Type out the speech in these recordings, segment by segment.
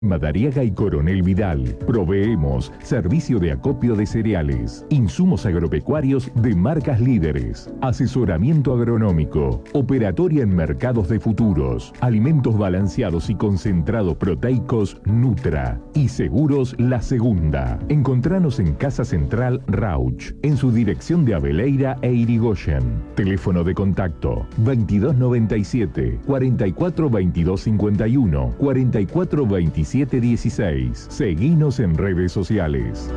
Madariaga y Coronel Vidal. Proveemos servicio de acopio de cereales, insumos agropecuarios de marcas líderes, asesoramiento agronómico, operatoria en mercados de futuros, alimentos balanceados y concentrados proteicos Nutra y seguros La Segunda. Encontranos en Casa Central Rauch, en su dirección de Abeleira e Irigoyen. Teléfono de contacto 2297 44 22 51 44 27 16. Seguinos en redes sociales.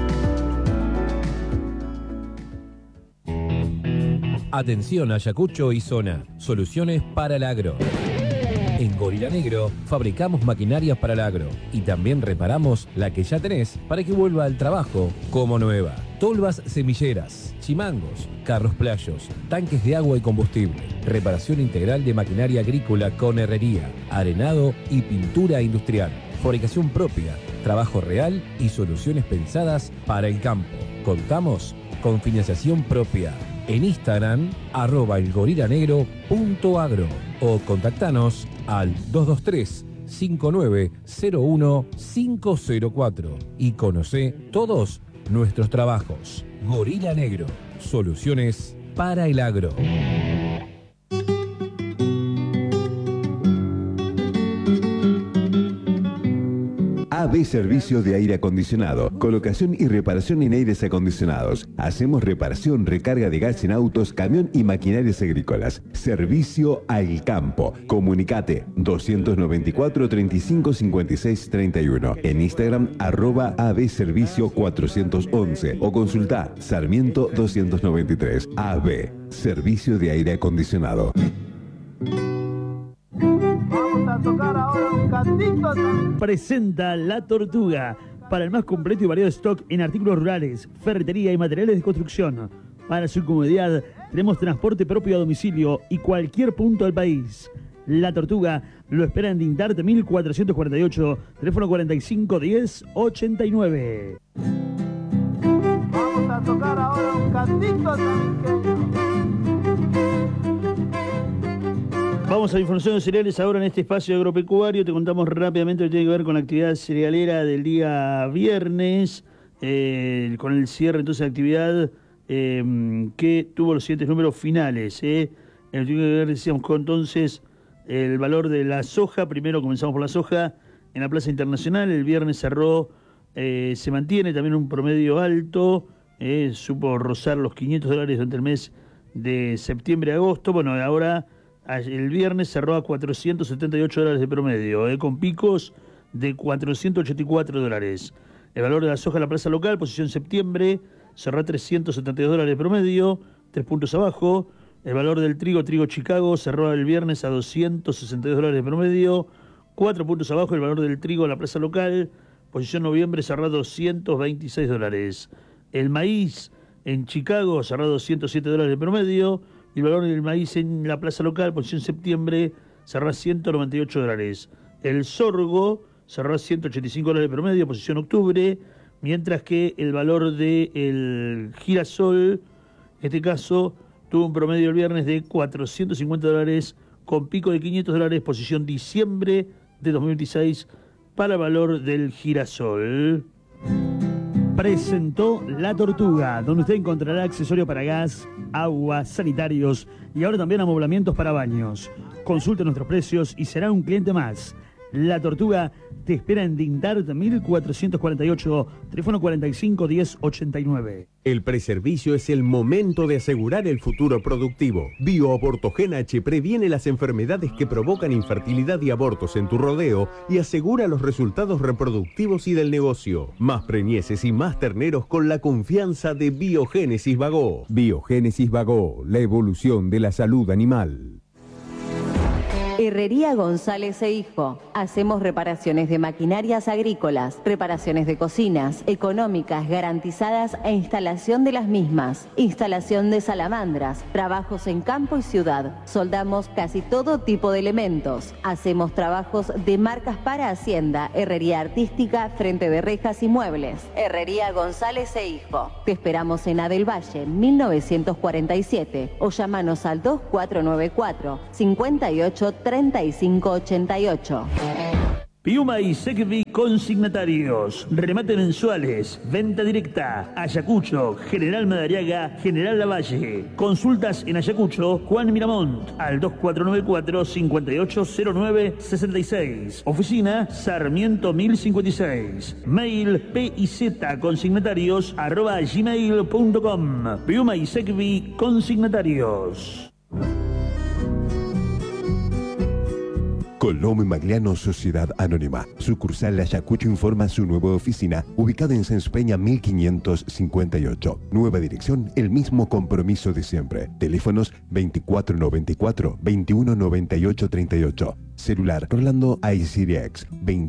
Atención Ayacucho y zona. Soluciones para el agro. En Gorila Negro fabricamos maquinarias para el agro y también reparamos la que ya tenés para que vuelva al trabajo como nueva. Tolvas semilleras, chimangos, carros playos, tanques de agua y combustible, reparación integral de maquinaria agrícola con herrería, arenado y pintura industrial, fabricación propia, trabajo real y soluciones pensadas para el campo. Contamos con financiación propia. En Instagram, @elgorilanegro.agro o contactanos al 223-5901-504 y conocé todos nuestros trabajos. Gorila Negro, soluciones para el agro. AB Servicio de Aire Acondicionado, colocación y reparación en aires acondicionados. Hacemos reparación, recarga de gas en autos, camión y maquinarias agrícolas. Servicio al campo. Comunicate 294 35 56 31. En Instagram @AB Servicio 411 o consulta Sarmiento 293. AB Servicio de Aire Acondicionado. A tocar ahora un cantito. Presenta La Tortuga para el más completo y variado stock en artículos rurales, ferretería y materiales de construcción. Para su comodidad tenemos transporte propio a domicilio y cualquier punto del país. La Tortuga lo espera en Dintarte 1448, teléfono 45 10 89. Vamos a tocar ahora un cantito. Vamos a información de cereales ahora en este espacio agropecuario. Te contamos rápidamente lo que tiene que ver con la actividad cerealera del día viernes, con el cierre entonces de actividad que tuvo los siguientes números finales. En el que ver, decíamos con entonces el valor de la soja. Primero comenzamos por la soja en la Plaza Internacional. El viernes cerró, se mantiene también un promedio alto, supo rozar los $500 durante el mes de septiembre-agosto. Bueno, ahora el viernes cerró a $478 de promedio, con picos de $484. El valor de la soja en la plaza local, posición septiembre, cerró a $372 de promedio, 3 puntos abajo. El valor del trigo Chicago, cerró el viernes a $262 de promedio, 4 puntos abajo. El valor del trigo en la plaza local, posición noviembre, cerró a $226. El maíz en Chicago cerró a $207 de promedio. Y el valor del maíz en la plaza local, posición septiembre, cerró a $198. El sorgo cerró a $185 de promedio, posición octubre, mientras que el valor del girasol, en este caso, tuvo un promedio el viernes de $450, con pico de $500, posición diciembre de 2026, para el valor del girasol. Presentó La Tortuga, donde usted encontrará accesorio para gas, agua, sanitarios y ahora también amoblamientos para baños. Consulte nuestros precios y será un cliente más. La Tortuga te espera en Dintarte 1448, teléfono 45 10 89. El preservicio es el momento de asegurar el futuro productivo. BioAbortogen H previene las enfermedades que provocan infertilidad y abortos en tu rodeo y asegura los resultados reproductivos y del negocio. Más preñeces y más terneros con la confianza de Biogénesis Bagó. Biogénesis Bagó, la evolución de la salud animal. Herrería González e Hijo. Hacemos reparaciones de maquinarias agrícolas, reparaciones de cocinas, económicas, garantizadas e instalación de las mismas. Instalación de salamandras, trabajos en campo y ciudad. Soldamos casi todo tipo de elementos. Hacemos trabajos de marcas para Hacienda, herrería artística, frente de rejas y muebles. Herrería González e Hijo. Te esperamos en Adel Valle, 1947 o llamanos al 2494 58 3588. Piuma y Secvi consignatarios, remate mensuales, venta directa, Ayacucho, General Madariaga, General Lavalle. Consultas en Ayacucho, Juan Miramont, al 2494-5809-66. Oficina Sarmiento 1056. Mail pizconsignatarios@gmail.com. Piuma y Secvi consignatarios. Colombo y Magliano Sociedad Anónima. Sucursal Ayacucho informa su nueva oficina, ubicada en Sáenz Peña 1558. Nueva dirección, el mismo compromiso de siempre. Teléfonos 2494-219838. Celular Rolando iCirex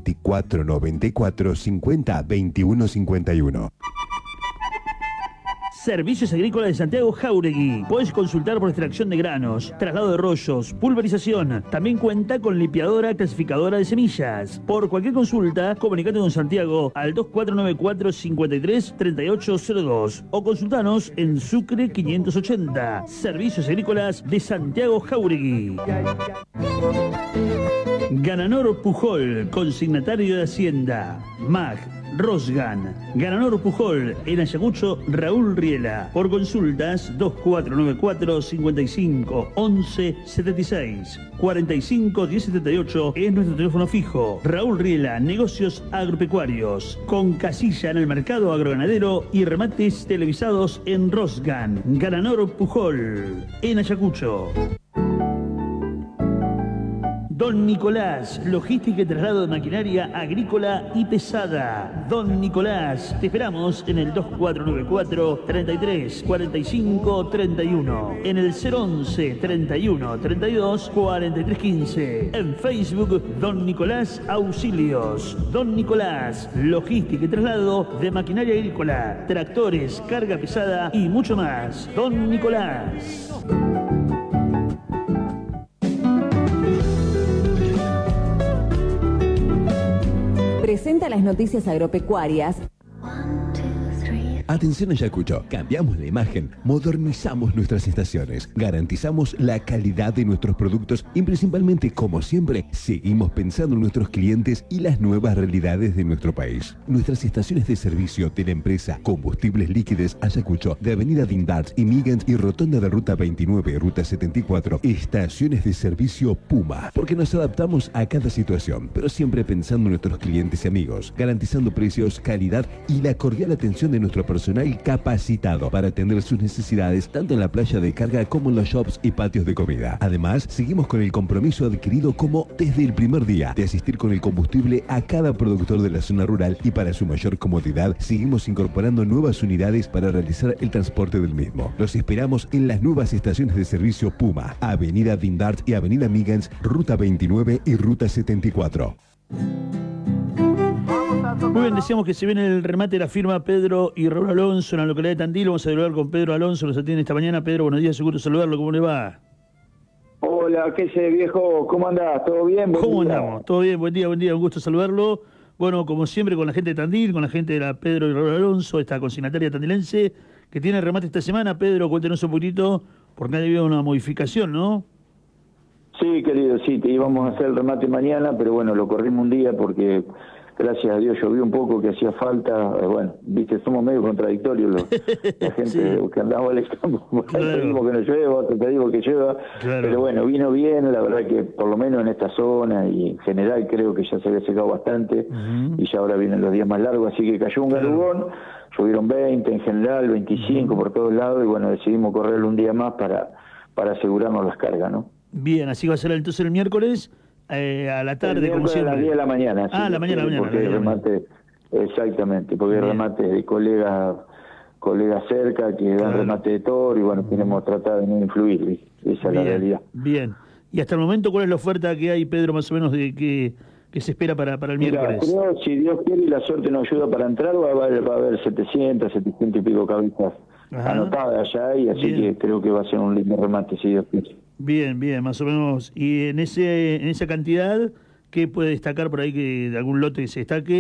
2494-50-2151. Servicios Agrícolas de Santiago Jáuregui. Puedes consultar por extracción de granos, traslado de rollos, pulverización. También cuenta con limpiadora clasificadora de semillas. Por cualquier consulta, comunicate con Santiago al 2494-533802 o consultanos en Sucre 580. Servicios Agrícolas de Santiago Jáuregui. Gananor Pujol, consignatario de Hacienda. MAG, Rosgan, Gananor Pujol, en Ayacucho, Raúl Riela. Por consultas, 2494-55-11-76. 45-1078 es nuestro teléfono fijo. Raúl Riela, negocios agropecuarios, con casilla en el mercado agroganadero y remates televisados en Rosgan. Gananor Pujol, en Ayacucho. Don Nicolás, logística y traslado de maquinaria agrícola y pesada. Don Nicolás, te esperamos en el 2494-334531, en el 011-31-32-4315, en Facebook Don Nicolás Auxilios. Don Nicolás, logística y traslado de maquinaria agrícola, tractores, carga pesada y mucho más. Don Nicolás. Presenta las noticias agropecuarias. Atención Ayacucho, cambiamos la imagen, modernizamos nuestras estaciones, garantizamos la calidad de nuestros productos y principalmente, como siempre, seguimos pensando en nuestros clientes y las nuevas realidades de nuestro país. Nuestras estaciones de servicio de la empresa Combustibles Líquidos Ayacucho, de Avenida Dindart y Miguens y Rotonda de Ruta 29, Ruta 74, estaciones de servicio Puma, porque nos adaptamos a cada situación, pero siempre pensando en nuestros clientes y amigos, garantizando precios, calidad y la cordial atención de nuestro personal capacitado para atender sus necesidades tanto en la playa de carga como en los shops y patios de comida. Además, seguimos con el compromiso adquirido como desde el primer día de asistir con el combustible a cada productor de la zona rural y para su mayor comodidad seguimos incorporando nuevas unidades para realizar el transporte del mismo. Los esperamos en las nuevas estaciones de servicio Puma, Avenida Dindart y Avenida Miguens, Ruta 29 y Ruta 74. Muy bien, decíamos que se viene el remate de la firma Pedro y Raúl Alonso en la localidad de Tandil. Vamos a hablar con Pedro Alonso, los atiende esta mañana. Pedro, buenos días, seguro saludarlo, ¿cómo le va? Hola, ¿qué sé, viejo? ¿Cómo andás? ¿Todo bien? ¿Cómo andamos? Todo bien, buen día, un gusto saludarlo. Bueno, como siempre, con la gente de Tandil, con la gente de la Pedro y Raúl Alonso, esta consignataria tandilense, que tiene el remate esta semana. Pedro, cuéntenos un poquito, porque ha habido una modificación, ¿no? Sí, querido, sí, te íbamos a hacer el remate mañana, pero bueno, lo corrimos un día porque... Gracias a Dios llovió un poco, que hacía falta. Bueno, viste, somos medio contradictorios la gente Sí. que andamos al campo. Claro. Pedimos que no llueva, otros pedimos que llueva. Claro. Pero bueno, vino bien, la verdad que por lo menos en esta zona y en general creo que ya se había secado bastante. Y ya ahora vienen los días más largos, así que cayó un garugón. Llovieron 20 en general, 25 por todos lados. Y bueno, decidimos correrlo un día más para asegurarnos las cargas, ¿no? Bien, así va a ser entonces el miércoles. A la tarde, como siempre. A las 10 de la mañana. Ah, sí, la mañana. Porque hay remate, exactamente, porque hay remates de colegas cerca que dan remate de toro y bueno, tenemos que tratar de no influir, ¿viste? Esa es la realidad. Bien. Y hasta el momento, ¿cuál es la oferta que hay, Pedro, más o menos, de que se espera para el miércoles? Mira, creo, si Dios quiere y la suerte nos ayuda para entrar, va a haber 700 y pico cabezas anotadas allá, y así que creo que va a ser un lindo remate, si Dios quiere. Bien, más o menos. Y en esa cantidad, ¿qué puede destacar por ahí, que de algún lote que se destaque?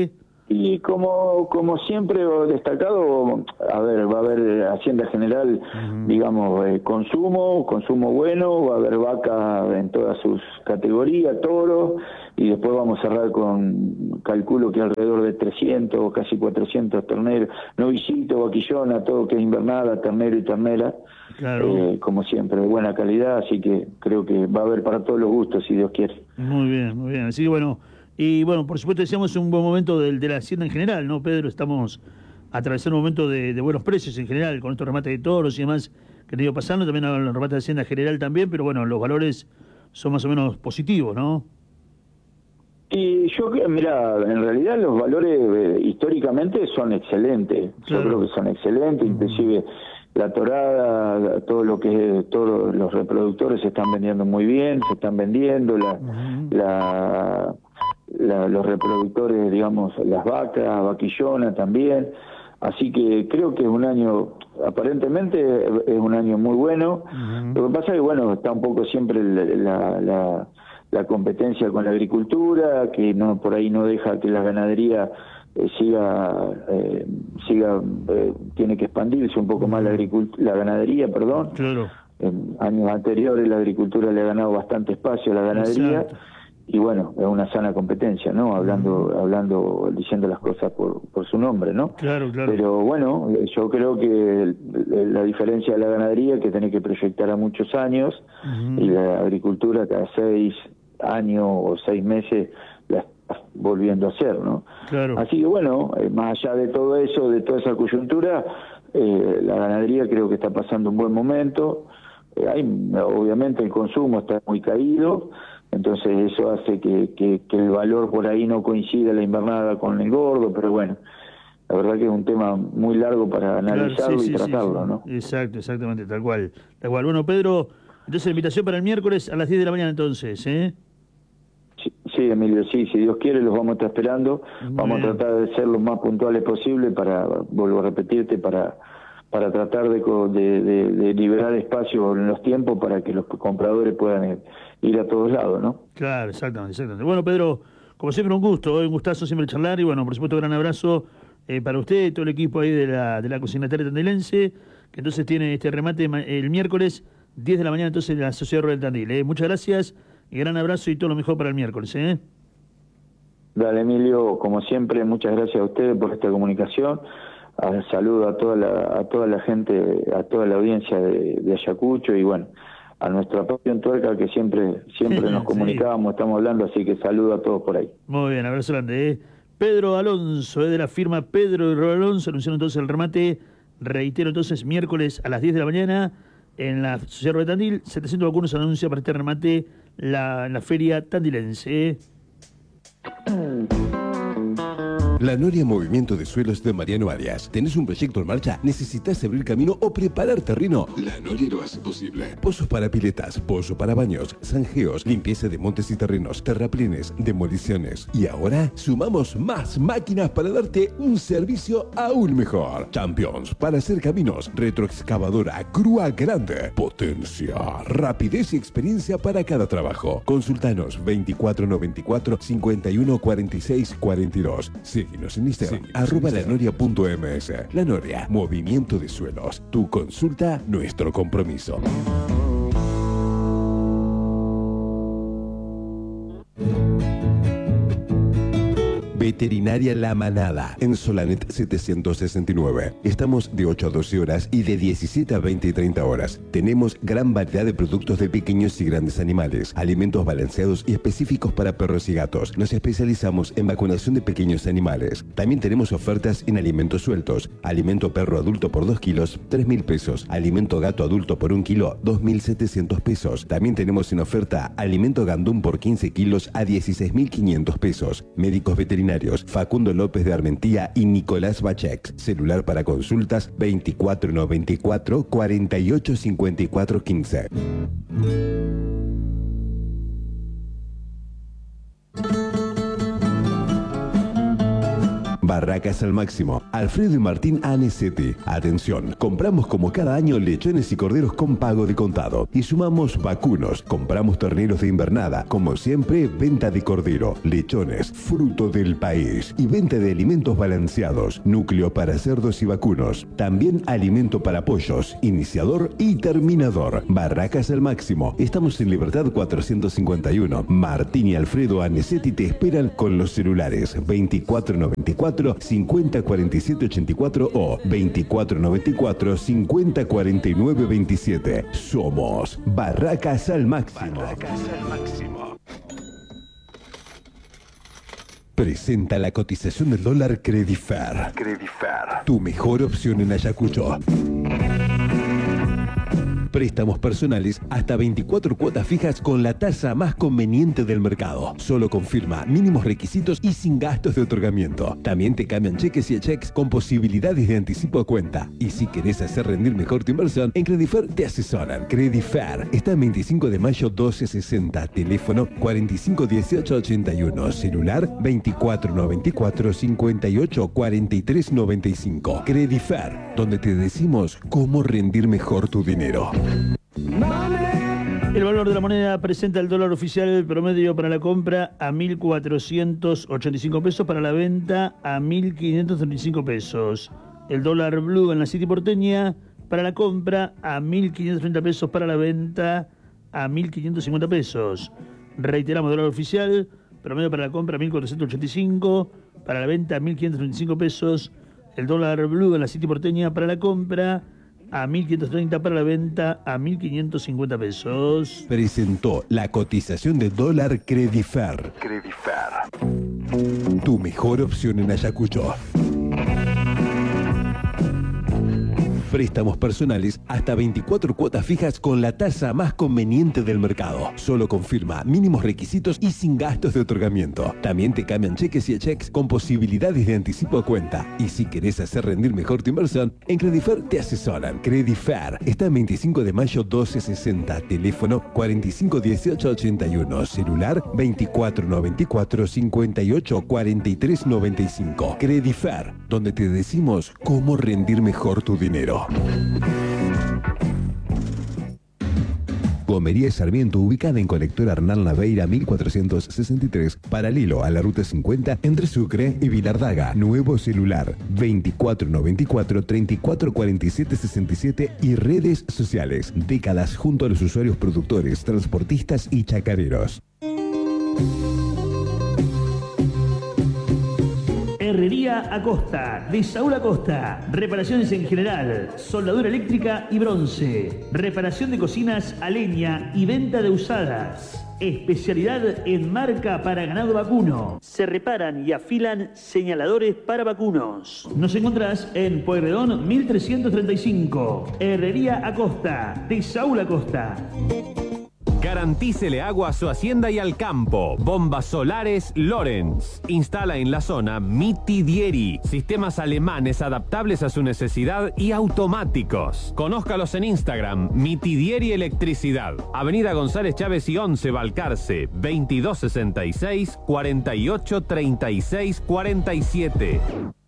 Y como siempre destacado, a ver, va a haber Hacienda General, digamos, consumo bueno, va a haber vaca en todas sus categorías, toro, y después vamos a cerrar con, calculo que alrededor de 300, casi 400 terneros, novillito, vaquillona, todo que es invernada, ternero y ternera, claro. como siempre, de buena calidad, así que creo que va a haber para todos los gustos, si Dios quiere. Muy bien, así que bueno. Y bueno, por supuesto decíamos un buen momento de la hacienda en general, ¿no, Pedro? Estamos atravesando un momento de buenos precios en general, con estos remates de toros y demás que han ido pasando, también los remates de hacienda general también, pero bueno, los valores son más o menos positivos, ¿no? Y yo, mira, en realidad los valores históricamente son excelentes, claro. Yo creo que son excelentes, inclusive la torada, todo lo que es, todos los reproductores se están vendiendo muy bien, se están vendiendo, los reproductores, digamos, las vacas, vaquillona también, así que creo que es un año, aparentemente es un año muy bueno. Lo que pasa es que, bueno, está un poco siempre la competencia con la agricultura, que no por ahí no deja que la ganadería tiene que expandirse un poco más la ganadería, perdón. Claro. En años anteriores la agricultura le ha ganado bastante espacio a la ganadería. Exacto. Y bueno, es una sana competencia, ¿no? Hablando, diciendo las cosas por su nombre, ¿no? Claro. Pero bueno, yo creo que la diferencia de la ganadería es que tiene que proyectar a muchos años, y la agricultura cada 6 años o 6 meses la está volviendo a hacer, ¿no? Claro. Así que bueno, más allá de todo eso, de toda esa coyuntura, la ganadería creo que está pasando un buen momento. Obviamente el consumo está muy caído, entonces eso hace que el valor por ahí no coincida la invernada con el gordo, pero bueno, la verdad que es un tema muy largo para analizarlo y tratarlo, ¿no? Exactamente, tal cual. Bueno, Pedro, entonces la invitación para el miércoles a las 10 de la mañana entonces, ¿eh? Sí, Emilio, sí, si Dios quiere los vamos a estar esperando, vamos a tratar de ser lo más puntuales posible para, vuelvo a repetirte, para tratar de liberar espacio en los tiempos para que los compradores puedan ir a todos lados, ¿no? Claro, exactamente. Bueno, Pedro, como siempre un gustazo siempre charlar, y bueno, por supuesto, gran abrazo para usted y todo el equipo ahí de la cocinataria tandilense, que entonces tiene este remate el miércoles 10 de la mañana, entonces en la Sociedad Rural Tandil. Muchas gracias y gran abrazo y todo lo mejor para el miércoles, ¿eh? Dale, Emilio, como siempre, muchas gracias a ustedes por esta comunicación. Saludo a toda la gente, a toda la audiencia de Ayacucho, y bueno, a nuestra propia en Tuerca, que siempre nos comunicábamos, estamos hablando, así que saludo a todos por ahí. Muy bien, abrazo grande, ¿eh? Pedro Alonso, de la firma Pedro y Raúl Alonso, anunciaron entonces el remate, reitero entonces, miércoles a las 10 de la mañana en la Sociedad Rural Tandil. 700 vacunos anuncia para este remate en la feria tandilense, ¿eh? La Noria Movimiento de Suelos de Mariano Arias. ¿Tenés un proyecto en marcha? ¿Necesitas abrir camino o preparar terreno? La Noria lo hace posible. Pozos para piletas, pozo para baños, zanjeos, limpieza de montes y terrenos, terraplenes, demoliciones. Y ahora sumamos más máquinas para darte un servicio aún mejor. Champions para hacer caminos, retroexcavadora, grúa grande, potencia, rapidez y experiencia para cada trabajo. Consultanos 2494 51 46 42. Síguenos en Instagram, @lanoria.ms. La Noria, Movimiento de Suelos. Tu consulta, nuestro compromiso. Veterinaria La Manada, en Solanet 769. Estamos de 8 a 12 horas y de 17 a 20 y 30 horas. Tenemos gran variedad de productos de pequeños y grandes animales, alimentos balanceados y específicos para perros y gatos. Nos especializamos en vacunación de pequeños animales. También tenemos ofertas en alimentos sueltos. Alimento perro adulto por 2 kilos, 3.000 pesos. Alimento gato adulto por 1 kilo, 2.700 pesos. También tenemos en oferta alimento gandún por 15 kilos a 16.500 pesos. Médicos veterinarios Facundo López de Armentía y Nicolás Bachek. Celular para consultas 2494 48 54 15. Barracas al Máximo. Alfredo y Martín Anesetti. Atención, compramos como cada año lechones y corderos con pago de contado. Y sumamos vacunos. Compramos terneros de invernada. Como siempre, venta de cordero, lechones, fruto del país. Y venta de alimentos balanceados. Núcleo para cerdos y vacunos. También alimento para pollos, iniciador y terminador. Barracas al Máximo. Estamos en Libertad 451. Martín y Alfredo Anesetti te esperan con los celulares 2494 5047 84 o 2494 5049 27. Somos Barracas al Máximo. Barracas al Máximo. Presenta la cotización del dólar Credifer. Tu mejor opción en Ayacucho. Préstamos personales hasta 24 cuotas fijas con la tasa más conveniente del mercado. Solo confirma mínimos requisitos y sin gastos de otorgamiento. También te cambian cheques y cheques con posibilidades de anticipo a cuenta. Y si querés hacer rendir mejor tu inversión, en Credifer te asesoran. Credifer está en 25 de mayo 1260. Teléfono 451881. Celular 2494 58 43 95. Credifer, donde te decimos cómo rendir mejor tu dinero. El valor de la moneda presenta el dólar oficial promedio para la compra a 1.485 pesos, para la venta a 1.535 pesos. El dólar blue en la City porteña para la compra a 1.530 pesos, para la venta a 1.550 pesos. Reiteramos, dólar oficial promedio para la compra a 1.485, para la venta a 1.535 pesos. El dólar blue en la City porteña para la compra a 1.530, para la venta a 1.550 pesos. Presentó la cotización de dólar Credifer. Tu mejor opción en Ayacucho. Préstamos personales hasta 24 cuotas fijas con la tasa más conveniente del mercado. Solo confirma mínimos requisitos y sin gastos de otorgamiento. También te cambian cheques y cheques con posibilidades de anticipo a cuenta. Y si querés hacer rendir mejor tu inversión, en Credifer te asesoran. Credifer está en 25 de mayo 1260. Teléfono 451881. Celular 2494 58 43 95. Credifer, donde te decimos cómo rendir mejor tu dinero. Gomería Sarmiento, ubicada en Colector Hernán Naveira 1463, paralelo a la Ruta 50 entre Sucre y Vilardaga. Nuevo celular 2494 3447 67 y redes sociales. Décadas junto a los usuarios, productores, transportistas y chacareros. Herrería Acosta, de Saúl Acosta. Reparaciones en general, soldadura eléctrica y bronce. Reparación de cocinas a leña y venta de usadas. Especialidad en marca para ganado vacuno. Se reparan y afilan señaladores para vacunos. Nos encontrás en Pueyrredón 1335. Herrería Acosta, de Saúl Acosta. Garantícele agua a su hacienda y al campo. Bombas solares Lorenz. Instala en la zona Mitidieri. Sistemas alemanes adaptables a su necesidad y automáticos. Conózcalos en Instagram, Mitidieri Electricidad. Avenida González Chávez y 11, Balcarce. 2266 48 36 47.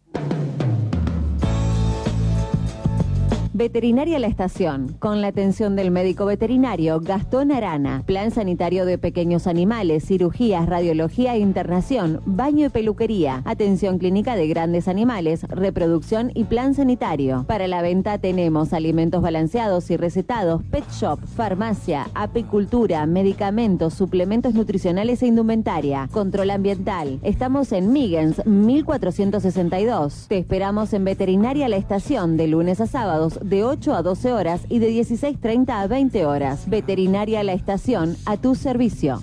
Veterinaria La Estación, con la atención del médico veterinario Gastón Arana. Plan sanitario de pequeños animales, cirugías, radiología e internación, baño y peluquería. Atención clínica de grandes animales, reproducción y plan sanitario. Para la venta tenemos alimentos balanceados y recetados, pet shop, farmacia, apicultura, medicamentos, suplementos nutricionales e indumentaria. Control ambiental. Estamos en Migens 1462. Te esperamos en Veterinaria La Estación de lunes a sábados de 8 a 12 horas y de 16:30 a 20 horas. Veterinaria La Estación, a tu servicio.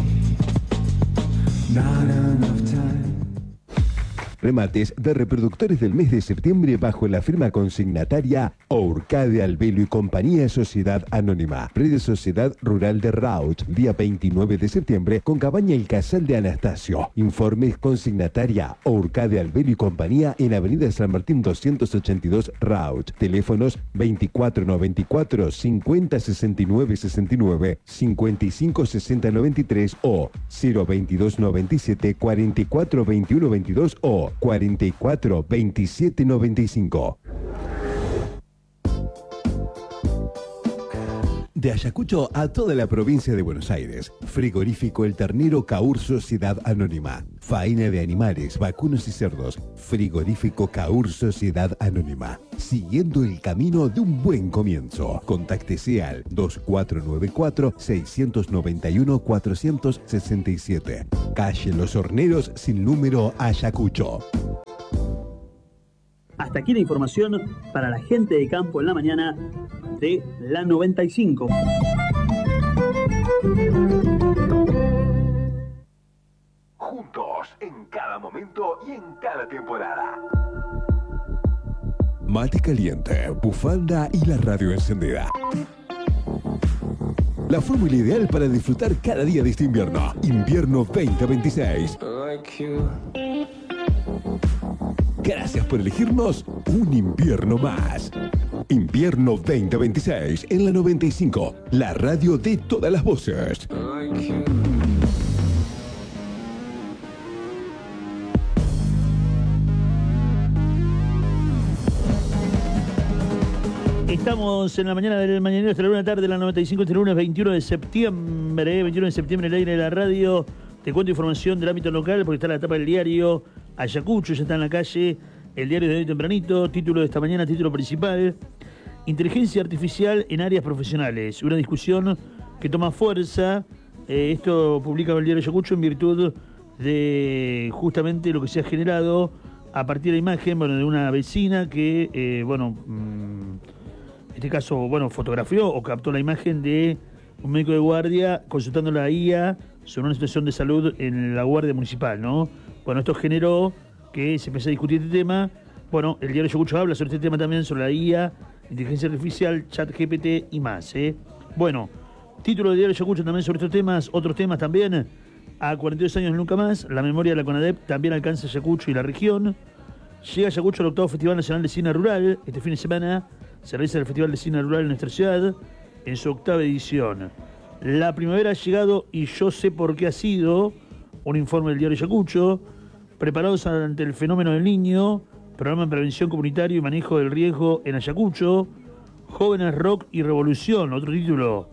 Remates de reproductores del mes de septiembre bajo la firma consignataria Ourcade Albelo y Compañía Sociedad Anónima. Predio Sociedad Rural de Rauch, día 29 de septiembre, con cabaña El Casal de Anastasio. Informes consignataria Ourcade Albelo y Compañía en Avenida San Martín 282 Rauch. Teléfonos 2494 50 69 69, 55 60 93 o 022 97 44 21 22 o 44 27 95. De Ayacucho a toda la provincia de Buenos Aires. Frigorífico El Ternero Caur Sociedad Anónima. Faena de animales, vacunos y cerdos. Frigorífico Caur Sociedad Anónima. Siguiendo el camino de un buen comienzo. Contáctese al 2494-691-467. Calle Los Horneros sin número Ayacucho. Hasta aquí la información para la gente de campo en la mañana de la 95. Juntos en cada momento y en cada temporada. Mate caliente, bufanda y la radio encendida. La fórmula ideal para disfrutar cada día de este invierno. Invierno 2026. Gracias por elegirnos un invierno más. Invierno 2026 en la 95, la radio de todas las voces. Estamos en la mañana del mañanero hasta la 1 de la tarde de la 95. Este lunes 21 de septiembre. 21 de septiembre en el aire de la radio. Te cuento información del ámbito local porque está la etapa del diario Ayacucho, ya está en la calle. El diario de hoy tempranito, título de esta mañana, título principal. Inteligencia artificial en áreas profesionales. Una discusión que toma fuerza. Esto publica el diario Ayacucho en virtud de justamente lo que se ha generado a partir de la imagen, de una vecina que, en este caso, fotografió o captó la imagen de un médico de guardia consultando la IA sobre una situación de salud en la guardia municipal, ¿no? Bueno, esto generó que se empezó a discutir este tema. Bueno, el diario Ayacucho habla sobre este tema también, sobre la IA, inteligencia artificial, ChatGPT y más, Bueno, título del diario Ayacucho también sobre estos temas, otros temas también. A 42 años nunca más, la memoria de la CONADEP también alcanza Ayacucho y la región. Llega Ayacucho al 8º Festival Nacional de Cine Rural. Este fin de semana se realiza el Festival de Cine Rural en nuestra ciudad, en su 8ª edición. La primavera ha llegado y yo sé por qué ha sido. Un informe del diario Ayacucho. Preparados ante el fenómeno del niño. Programa de prevención comunitario y manejo del riesgo en Ayacucho. Jóvenes, rock y revolución. Otro título,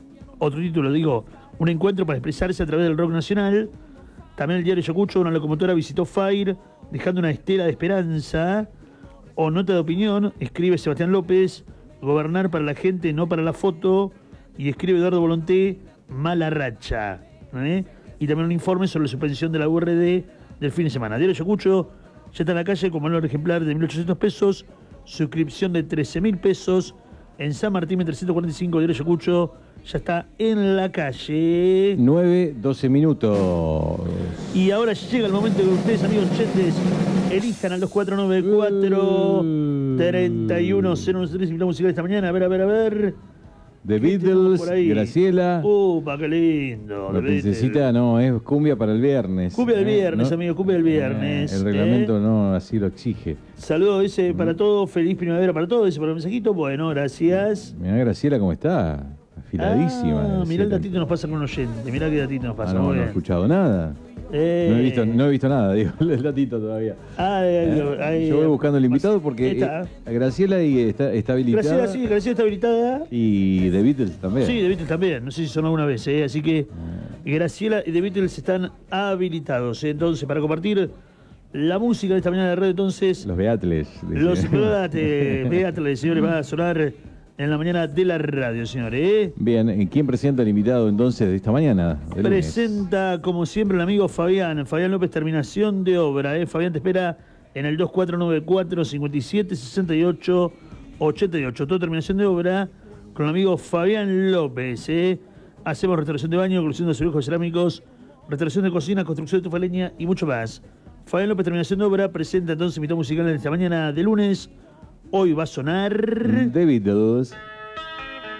un encuentro para expresarse a través del rock nacional. También el diario Ayacucho, una locomotora visitó Fire, dejando una estela de esperanza. O nota de opinión, escribe Sebastián López, gobernar para la gente, no para la foto. Y escribe Eduardo Volonté, mala racha. Y también un informe sobre la suspensión de la URD del fin de semana. Diario Ayacucho ya está en la calle con valor ejemplar de 1.800 pesos, suscripción de 13.000 pesos. En San Martín, 1345, Diario Ayacucho ya está en la calle. 9:12 minutos. Y ahora llega el momento que ustedes, amigos oyentes, elijan al 2494-310113. Invitamos musical esta mañana. A ver. The Beatles, Graciela. ¡Pa, qué lindo! La princesita no, es cumbia para el viernes. Cumbia del viernes, ¿no? Amigo, cumbia del viernes. El reglamento no así lo exige. Saludos ese para todos, feliz primavera para todos, ese por el mensajito. Bueno, gracias. Mirá Graciela cómo está, afiladísima. Mirá el datito nos pasa con un oyente, mirá qué datito nos pasa. No he escuchado nada. No he visto nada, digo, el datito todavía. Yo voy buscando el invitado porque Graciela está habilitada. Graciela está habilitada. Y The Beatles también. Sí, The Beatles también, no sé si son alguna vez, así que Graciela y The Beatles están habilitados. Entonces, para compartir la música de esta mañana de radio, entonces... Los Beatles. Los Beatles, señores, van a sonar en la mañana de la radio, señores. Bien, ¿quién presenta el invitado entonces de esta mañana? Presenta, como siempre, el amigo Fabián López, terminación de obra. Fabián te espera en el 2494-576888. Todo terminación de obra con el amigo Fabián López. Hacemos restauración de baño, colusión de azulejos cerámicos, restauración de cocina, construcción de estufa de leña y mucho más. Fabián López, terminación de obra, presenta entonces invitado musical en esta mañana de lunes. Hoy va a sonar... The Beatles.